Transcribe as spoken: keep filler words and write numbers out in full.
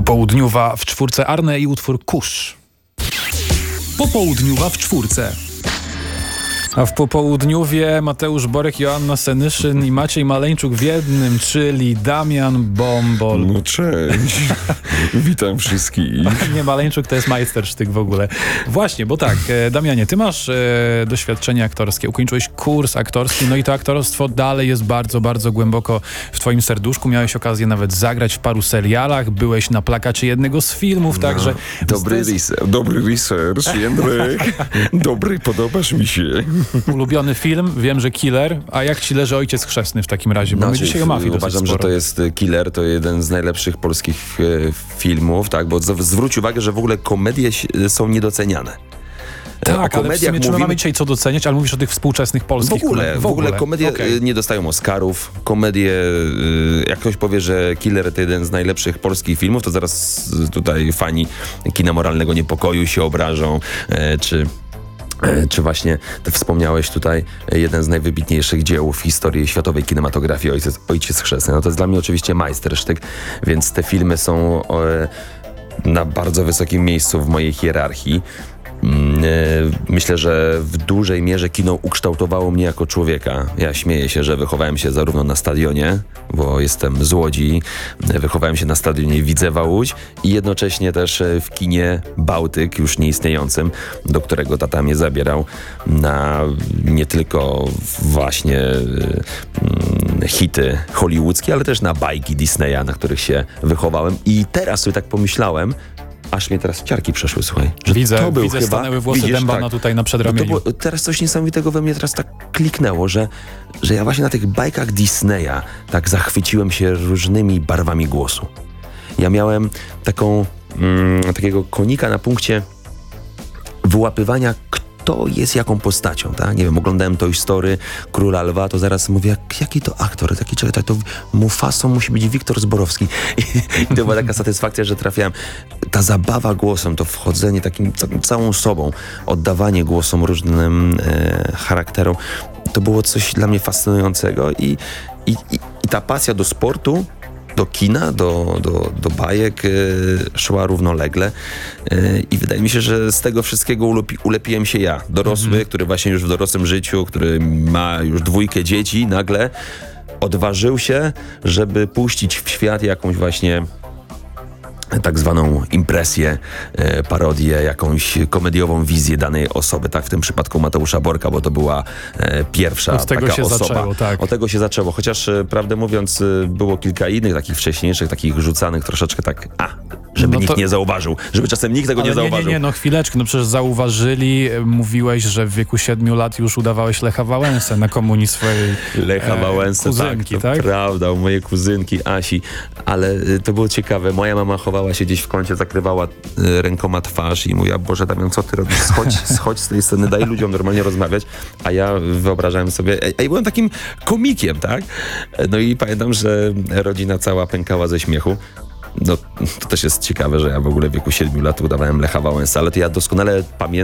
Popołudniowa w czwórce Arne i utwór Kurz. Popołudniowa w czwórce. A w popołudniowie Mateusz Borek, Joanna Senyszyn i Maciej Maleńczuk w jednym, czyli Damian Bombol. No cześć. Witam wszystkich. Nie, Maleńczuk to jest majstersztyk w ogóle. Właśnie, bo tak, e, Damianie, ty masz e, doświadczenie aktorskie, ukończyłeś kurs aktorski, no i to aktorstwo dalej jest bardzo, bardzo głęboko w twoim serduszku. Miałeś okazję nawet zagrać w paru serialach, byłeś na plakacie jednego z filmów, No, także... dobry research, dobry research, Jędrek. Dobry, podobasz mi się. Ulubiony film, wiem, że Killer, a jak ci leży Ojciec Chrzestny w takim razie? Bo Znaczy, my dzisiaj o mafii uważam, dosyć że sporo. to jest Killer, to jeden z najlepszych polskich e, filmów, tak, bo z, zwróć uwagę, że w ogóle komedie są niedoceniane. Tak, o ale w komediach sumie czy my mówimy... mamy dzisiaj co doceniać, ale mówisz o tych współczesnych W polskich ogóle, komediach. w ogóle komedie Okay. nie dostają Oscarów. Komedie, y, jak ktoś powie, że Killer to jeden z najlepszych polskich filmów, to zaraz tutaj fani kina moralnego niepokoju się obrażą, e, czy... Czy właśnie ty wspomniałeś tutaj jeden z najwybitniejszych dzieł w historii światowej kinematografii, Ojciec, Ojciec Chrzestny. No to jest dla mnie oczywiście majstersztyk, więc te filmy są e, na bardzo wysokim miejscu w mojej hierarchii. Myślę, że w dużej mierze kino ukształtowało mnie jako człowieka. Ja śmieję się, że wychowałem się zarówno na stadionie, bo jestem z Łodzi, wychowałem się na stadionie Widzewa Łódź i jednocześnie też w kinie Bałtyk, już nieistniejącym, do którego tata mnie zabierał na nie tylko właśnie mm, hity hollywoodzkie, ale też na bajki Disneya, na których się wychowałem. I teraz sobie tak pomyślałem, aż mnie teraz ciarki przeszły, słuchaj. Że widzę, to był widzę chyba, stanęły włosy widzisz, dębana tak. tutaj na No przedramieniu. to było, teraz coś niesamowitego we mnie teraz tak kliknęło, że, że ja właśnie na tych bajkach Disneya tak zachwyciłem się różnymi barwami głosu. Ja miałem taką, mm, takiego konika na punkcie wyłapywania, kto jest jaką postacią, tak? Nie wiem, oglądałem Toy Story, Króla Lwa, to zaraz mówię, jak, jaki to aktor, taki człowiek, to Mufasą musi być Wiktor Zborowski. I to była taka satysfakcja, że trafiałem. Ta zabawa głosem, to wchodzenie takim ca całą sobą, oddawanie głosom różnym e, charakterom, to było coś dla mnie fascynującego i, i, i, i ta pasja do sportu, do kina, do, do, do bajek e, szła równolegle e, i wydaje mi się, że z tego wszystkiego ulepi, ulepiłem się ja, dorosły, mm-hmm. który właśnie już w dorosłym życiu, który ma już dwójkę dzieci, nagle odważył się, żeby puścić w świat jakąś właśnie tak zwaną impresję, e, parodię, jakąś komediową wizję danej osoby. Tak w tym przypadku Mateusza Borka, bo to była e, pierwsza Od tego taka się osoba. zaczęło, tak. Od tego się zaczęło. Chociaż, e, prawdę mówiąc, e, było kilka innych takich wcześniejszych, takich rzucanych troszeczkę tak, a, żeby no to... nikt nie zauważył. Żeby czasem nikt tego Ale nie zauważył. Nie, nie, nie, no chwileczkę, no przecież zauważyli, mówiłeś, że w wieku siedmiu lat już udawałeś Lecha Wałęsę na komunii swojej Lecha e, Wałęsę, kuzynki, tak, to tak? prawda, u mojej kuzynki Asi, ale y, to było ciekawe. Moja mama chowała się gdzieś w kącie, zakrywała y, rękoma twarz i mówiła, Boże Damian, co ty robisz? Schodź, schodź z tej sceny, daj ludziom normalnie rozmawiać, a ja wyobrażałem sobie, a ja byłem takim komikiem, tak? No i pamiętam, że rodzina cała pękała ze śmiechu. No, to też jest ciekawe, że ja w ogóle w wieku siedmiu lat udawałem Lecha Wałęsa, ale to ja doskonale pamiętam,